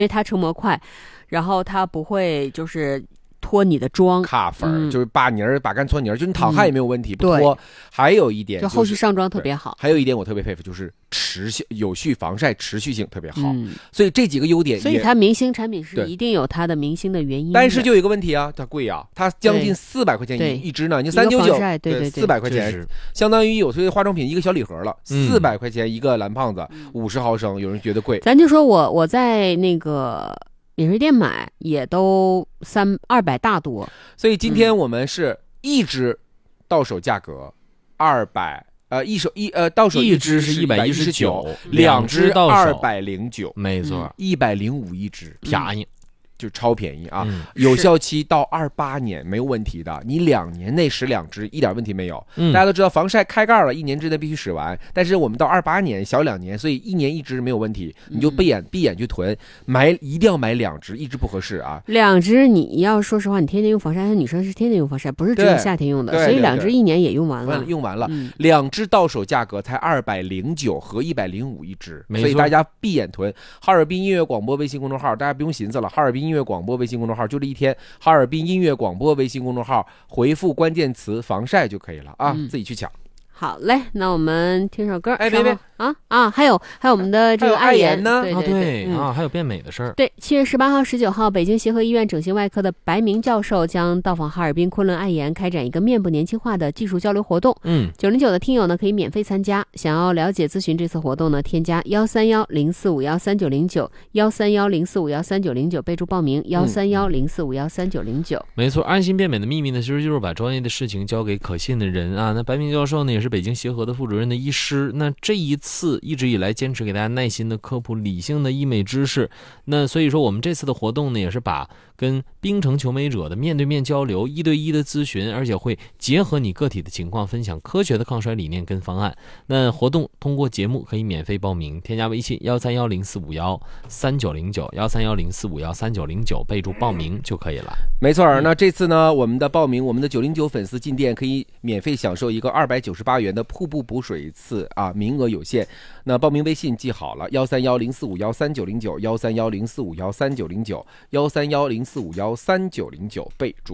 为它成膜快，然后它不会就是脱你的妆卡粉，就是把泥儿把干搓泥儿，就你淌汗也没有问题，不脱。还有一点就后续上妆特别好。 还有一点我特别佩服，就是有序防晒持续性特别好。所以这几个优点， 所以它明星产品是一定有它的明星的原因。 但是就有一个问题啊，它贵啊，它将近400块钱一支呢，你399， 对 ，400块钱，相当于有些化妆品一个小礼盒了，400块钱一个蓝胖子，50毫升，有人觉得贵。 咱就说我在那个免税店买也都200大多， 所以今天我们是一支到手价格200，到手一支是119， 两支到手 209， 没错 ，105一支， 便宜。 就超便宜啊！有效期到28年没有问题的，你2年内使2支一点问题没有。大家都知道防晒开盖了，1年之内必须使完，但是我们到28年小2年，所以1年1支没有问题，你就闭眼去囤，一定要买2支，一支不合适啊。 2支你要说实话，你天天用防晒，像女生是天天用防晒，不是只有夏天用的，所以2支1年也用完了。 用完了，2支到手价格才209和105一支，所以大家闭眼囤。哈尔滨音乐广播微信公众号，大家不用寻思了，哈尔滨音乐广播微信公众号就这一天，哈尔滨音乐广播微信公众号回复关键词防晒就可以了啊，自己去抢。 好嘞，那我们听首歌。 别还有我们的这个爱颜呢？ 对还有变美的事儿。 对，7月18号、19号，北京协和医院整形外科的白明教授将到访哈尔滨昆仑爱颜，开展一个面部年轻化的技术交流活动。909的听友呢可以免费参加，想要了解咨询这次活动呢，添加13104513909，13104513909，备注报名13104513909。 没错，安心变美的秘密呢，其实就是把专业的事情交给可信的人啊。那白明教授呢，也是北京协和的副主任的医师。那这一次一直以来坚持给大家耐心的科普理性的医美知识。那所以说我们这次的活动呢，也是把跟冰城求美者的面对面交流，1对1的咨询，而且会结合你个体的情况，分享科学的抗衰理念跟方案。那活动通过节目可以免费报名，添加微信13104513909，13104513909，备注报名就可以了。 没错，那这次呢，我们的报名，我们的909粉丝进店可以免费享受一个298元的瀑布补水次啊，名额有限。那报名微信记好了，13104513909，13104513909，13104513909，备注